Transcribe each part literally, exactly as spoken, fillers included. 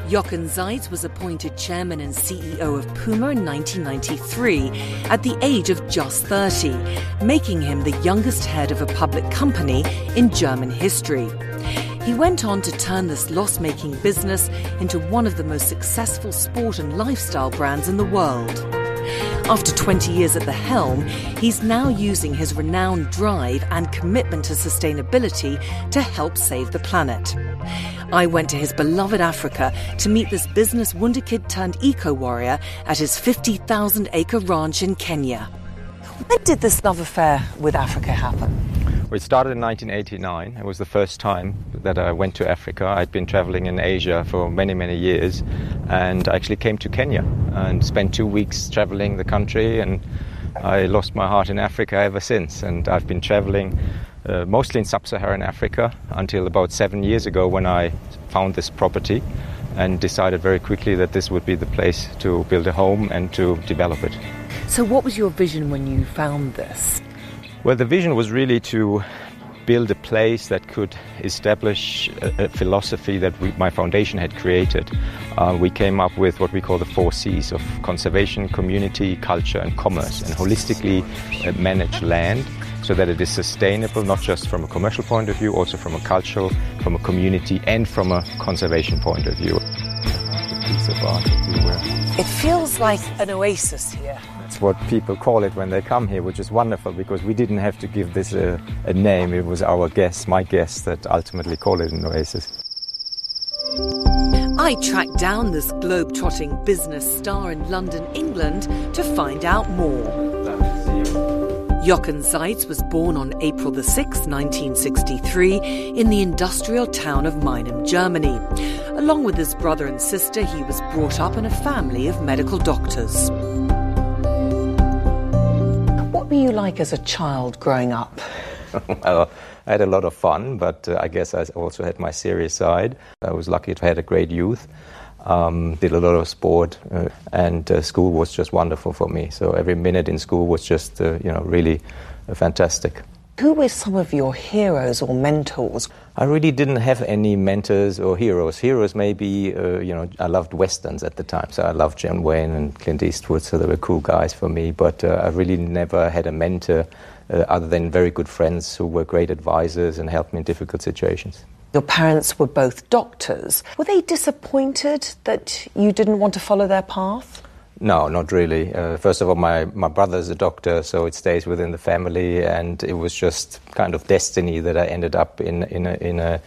Jochen Zeitz was appointed chairman and C E O of Puma in nineteen ninety-three at the age of just thirty, making him the youngest head of a public company in German history. He went on to turn this loss-making business into one of the most successful sport and lifestyle brands in the world. After twenty years at the helm, he's now using his renowned drive and commitment to sustainability to help save the planet. I went to his beloved Africa to meet this business wunderkid turned eco-warrior at his fifty thousand acre ranch in Kenya. When did this love affair with Africa happen? Well, it started in nineteen eighty-nine. It was the first time that I went to Africa. I'd been traveling in Asia for many, many years, and I actually came to Kenya and spent two weeks traveling the country, and I lost my heart in Africa ever since. And I've been traveling uh, mostly in sub-Saharan Africa until about seven years ago when I found this property and decided very quickly that this would be the place to build a home and to develop it. So what was your vision when you found this? Well, the vision was really to build a place that could establish a, a philosophy that we, my foundation had created. Uh, we came up with what we call the four C's of conservation, community, culture and commerce, and holistically uh, manage land so that it is sustainable, not just from a commercial point of view, also from a cultural, from a community and from a conservation point of view. It feels like an oasis here. That's what people call it when they come here, which is wonderful because we didn't have to give this a, a name. It was our guests, my guests, that ultimately call it an oasis. I tracked down this globe-trotting business star in London, England, to find out more. Jochen Zeitz was born on April the sixth, nineteen sixty-three, in the industrial town of Meinheim, Germany. Along with his brother and sister, he was brought up in a family of medical doctors. What were you like as a child growing up? Well, I had a lot of fun, but uh, I guess I also had my serious side. I was lucky to have had a great youth, um, did a lot of sport, uh, and uh, school was just wonderful for me. So every minute in school was just, uh, you know, really uh, fantastic. Who were some of your heroes or mentors? I really didn't have any mentors or heroes. Heroes maybe, uh, you know, I loved Westerns at the time, so I loved John Wayne and Clint Eastwood, so they were cool guys for me, but uh, I really never had a mentor uh, other than very good friends who were great advisors and helped me in difficult situations. Your parents were both doctors. Were they disappointed that you didn't want to follow their path? No, not really. Uh, first of all, my, my brother's a doctor, so it stays within the family, and it was just kind of destiny that I ended up in in a, in a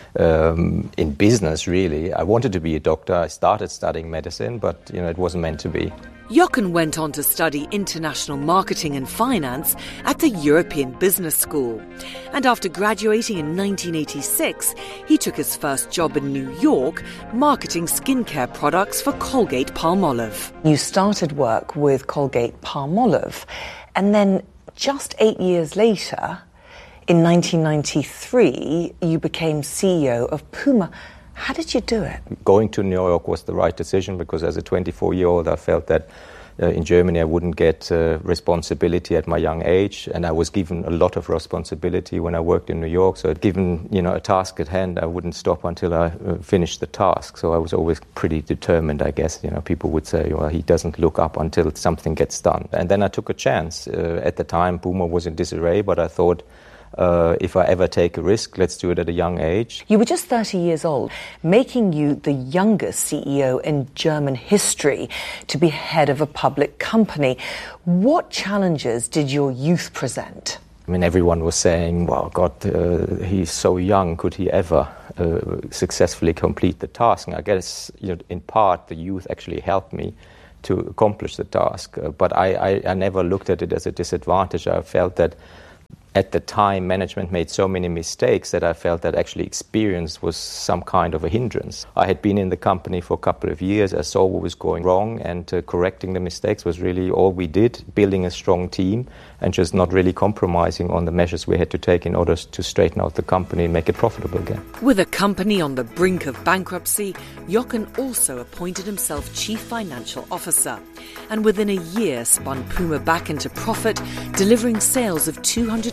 um, in business. Really, I wanted to be a doctor. I started studying medicine, but you know, it wasn't meant to be. Jochen went on to study international marketing and finance at the European Business School. And after graduating in nineteen eighty-six, he took his first job in New York, marketing skincare products for Colgate-Palmolive. You started work with Colgate-Palmolive, and then just eight years later, in nineteen ninety-three, you became C E O of Puma. How did you do it? Going to New York was the right decision because as a twenty-four-year-old I felt that uh, in Germany I wouldn't get uh, responsibility at my young age, and I was given a lot of responsibility when I worked in New York. So given, you know, a task at hand, I wouldn't stop until I uh, finished the task. So I was always pretty determined, I guess. You know, people would say, well, he doesn't look up until something gets done. And then I took a chance. Uh, at the time, Puma was in disarray, but I thought, Uh, if I ever take a risk, let's do it at a young age. You were just thirty years old, making you the youngest C E O in German history to be head of a public company. What challenges did your youth present? I mean, everyone was saying, well, God, uh, he's so young, could he ever uh, successfully complete the task? And I guess, you know, in part, the youth actually helped me to accomplish the task. Uh, but I, I, I never looked at it as a disadvantage. I felt that at the time, management made so many mistakes that I felt that actually experience was some kind of a hindrance. I had been in the company for a couple of years. I saw what was going wrong, and uh, correcting the mistakes was really all we did, building a strong team and just not really compromising on the measures we had to take in order to straighten out the company and make it profitable again. With a company on the brink of bankruptcy, Jochen also appointed himself Chief Financial Officer, and within a year spun Puma back into profit, delivering sales of two hundred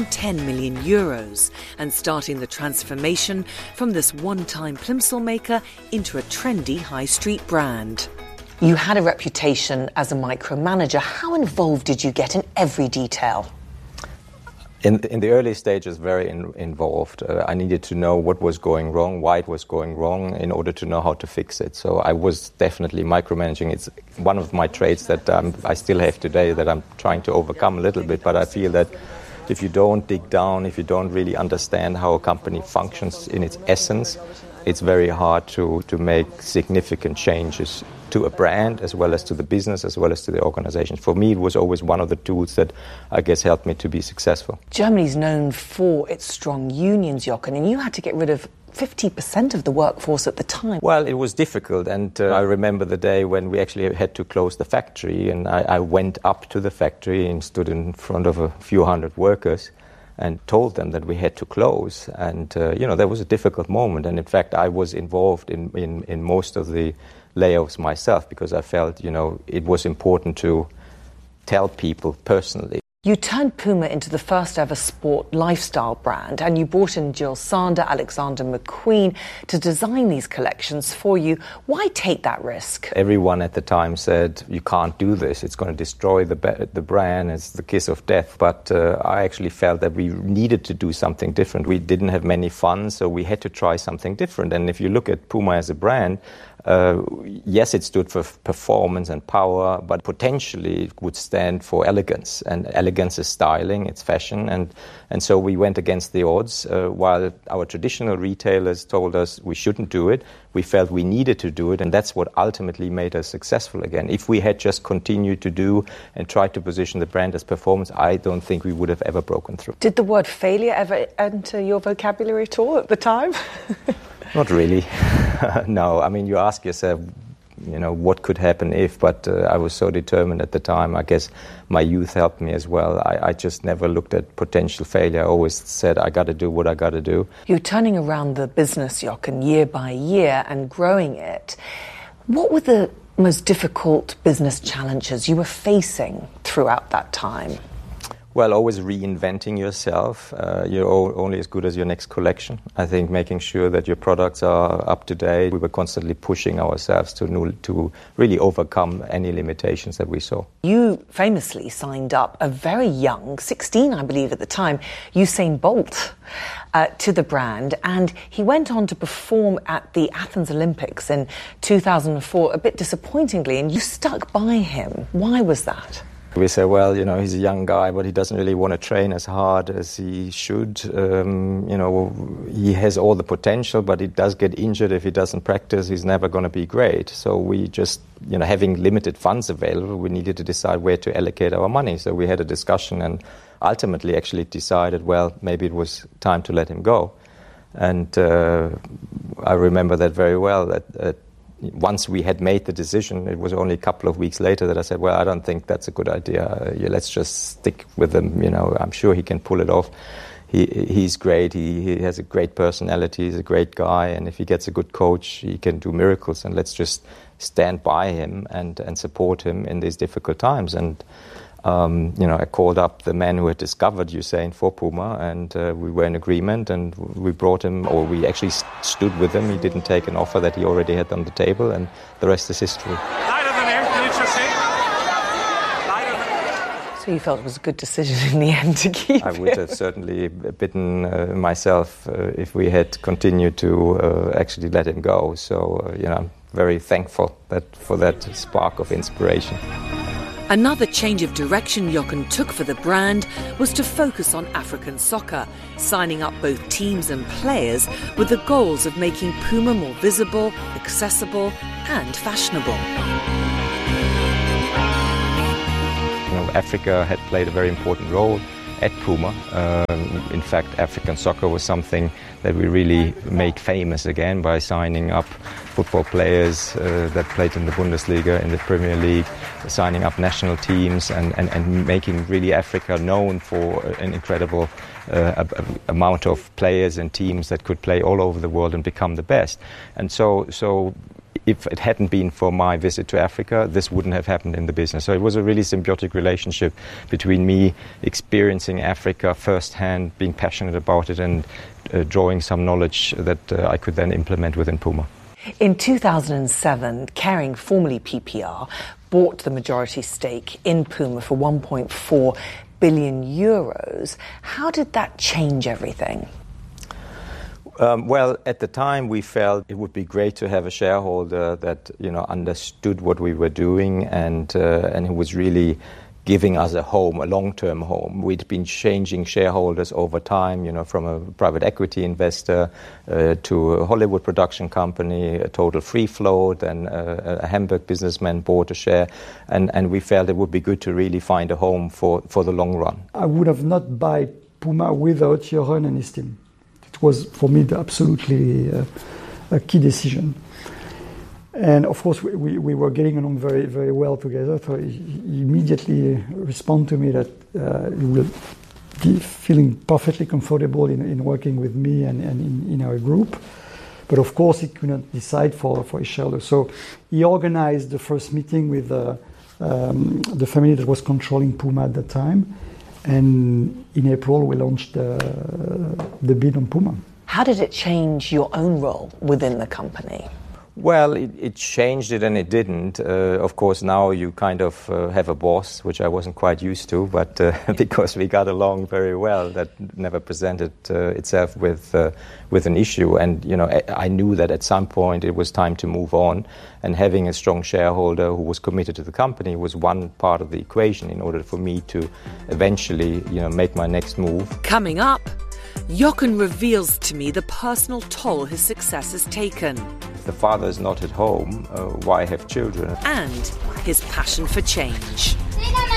some ten million euros and starting the transformation from this one-time plimsoll maker into a trendy high street brand. You had a reputation as a micromanager. How involved did you get in every detail? In, in the early stages, very in, involved. Uh, I needed to know what was going wrong, why it was going wrong, in order to know how to fix it. So I was definitely micromanaging. It's one of my traits that um, I still have today that I'm trying to overcome a little bit. But I feel that if you don't dig down, if you don't really understand how a company functions in its essence, it's very hard to, to make significant changes to a brand as well as to the business as well as to the organization. For me, it was always one of the tools that I guess helped me to be successful. Germany's known for its strong unions, Jochen, and you had to get rid of fifty percent of the workforce at the time. Well, it was difficult, and uh, I remember the day when we actually had to close the factory, and I, I went up to the factory and stood in front of a few hundred workers and told them that we had to close. And, uh, you know, that was a difficult moment. And, in fact, I was involved in, in, in most of the layoffs myself because I felt, you know, it was important to tell people personally. You turned Puma into the first ever sport lifestyle brand, and you brought in Jill Sander, Alexander McQueen to design these collections for you. Why take that risk? Everyone at the time said, you can't do this. It's going to destroy the be- the brand. It's the kiss of death. But uh, I actually felt that we needed to do something different. We didn't have many funds, so we had to try something different. And if you look at Puma as a brand, Uh, yes, it stood for performance and power, but potentially it would stand for elegance. And elegance is styling, it's fashion. And, and so we went against the odds. Uh, while our traditional retailers told us we shouldn't do it, we felt we needed to do it. And that's what ultimately made us successful again. If we had just continued to do and tried to position the brand as performance, I don't think we would have ever broken through. Did the word failure ever enter your vocabulary at all at the time? Not really. No, I mean, you ask yourself, you know, what could happen if, but uh, I was so determined at the time. I guess my youth helped me as well. I, I just never looked at potential failure. I always said, I got to do what I got to do. You're turning around the business, Jochen, year by year and growing it. What were the most difficult business challenges you were facing throughout that time? Well, always reinventing yourself. Uh, you're only as good as your next collection. I think making sure that your products are up to date. We were constantly pushing ourselves to new, to really overcome any limitations that we saw. You famously signed up a very young, sixteen, I believe at the time, Usain Bolt uh, to the brand, and he went on to perform at the Athens Olympics in two thousand four, a bit disappointingly, and you stuck by him. Why was that? We say, well, you know, he's a young guy, but he doesn't really want to train as hard as he should. Um, you know, he has all the potential, but he does get injured if he doesn't practice. He's never going to be great. So we just, you know, having limited funds available, we needed to decide where to allocate our money. So we had a discussion and ultimately actually decided, well, maybe it was time to let him go. And uh, I remember that very well, that uh, once we had made the decision, it was only a couple of weeks later that I said, well, I don't think that's a good idea. Uh, yeah, let's just stick with him. You know, I'm sure he can pull it off. He He's great. He, he has a great personality. He's a great guy. And if he gets a good coach, he can do miracles. And let's just stand by him and, and support him in these difficult times. And Um, you know, I called up the man who had discovered Usain for Puma, and uh, we were in agreement, and we brought him, or we actually st- stood with him. He didn't take an offer that he already had on the table, and the rest is history. So you felt it was a good decision in the end to keep I would him. have certainly bitten uh, myself uh, if we had continued to uh, actually let him go. So, uh, you know, I'm very thankful that for that spark of inspiration. Another change of direction Jochen took for the brand was to focus on African soccer, signing up both teams and players with the goals of making Puma more visible, accessible and fashionable. You know, Africa had played a very important role at Puma. Um, in fact, African soccer was something that we really made famous again by signing up football players uh, that played in the Bundesliga, in the Premier League, signing up national teams and, and, and making really Africa known for an incredible uh, a, a amount of players and teams that could play all over the world and become the best. And so, so if it hadn't been for my visit to Africa, this wouldn't have happened in the business. So it was a really symbiotic relationship between me experiencing Africa firsthand, being passionate about it, and uh, drawing some knowledge that uh, I could then implement within Puma. In two thousand seven, Kering, formerly P P R, bought the majority stake in Puma for one point four billion euros. How did that change everything? Um, well, at the time we felt it would be great to have a shareholder that, you know, understood what we were doing and uh, and who was really giving us a home, a long-term home. We'd been changing shareholders over time, you know, from a private equity investor uh, to a Hollywood production company, a total free float, and uh, a Hamburg businessman bought a share. And, and we felt it would be good to really find a home for, for the long run. I would have not buy Puma without Jochen and his team. It was, for me, the absolutely uh, a key decision. And of course, we, we, we were getting along very, very well together. So he, he immediately responded to me that uh, he will be feeling perfectly comfortable in, in working with me and, and in, in our group. But of course, he could not decide for, for his shareholder. So he organized the first meeting with uh, um, the family that was controlling Puma at the time. And in April, we launched the, the bid on Puma. How did it change your own role within the company? Well, it, it changed it and it didn't. Uh, of course, now you kind of uh, have a boss, which I wasn't quite used to, but uh, because we got along very well, that never presented uh, itself with uh, with an issue. And, you know, I, I knew that at some point it was time to move on, and having a strong shareholder who was committed to the company was one part of the equation in order for me to eventually, you know, make my next move. Coming up, Jochen reveals to me the personal toll his success has taken. If the father is not at home, uh, why have children? And his passion for change.